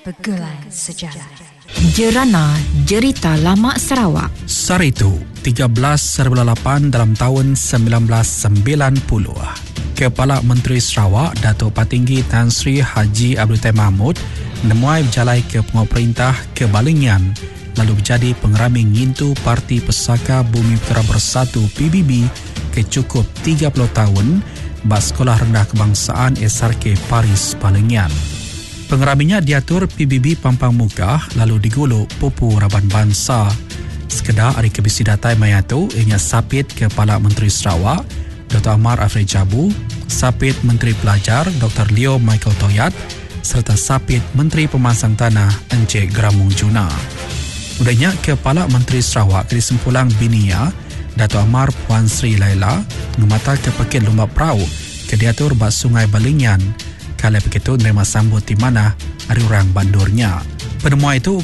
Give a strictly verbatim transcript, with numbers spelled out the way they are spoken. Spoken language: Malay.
Pergulai Sejarah. Jerana Jerita Lama Sarawak. Saritu, tiga belas Serbulan lapan dalam tahun sembilan belas sembilan puluh. Kepala Menteri Sarawak, Datuk Patinggi Tan Sri Haji Abdul Taib Mahmud menemui berjalai ke pengoperintah ke Balingian lalu menjadi pengerami ngintu Parti Pesaka Bumi Putera Bersatu P B B ke cukup tiga puluh tahun bas Sekolah Rendah Kebangsaan S R K Paris Balingian. Pengeraminya diatur P B B Pampang Muka lalu diguluk Pupu Raban Bangsa. Sekedar hari kebisi datai mayatu ianya sapit Kepala Menteri Sarawak Doktor Amar Afri Jabu, sapit Menteri Pelajar Doktor Leo Michael Toyat serta sapit Menteri Pemasang Tanah Encik Gramung Juna. Udahnya Kepala Menteri Sarawak ke Sempulang Binia Dato' Amar Puan Sri Laila mengemata ke Pekit Lumba Prau ke diatur bas Sungai Balingian. Kalau begitu, nerima sambut di mana hari orang bandurnya. Penemuan itu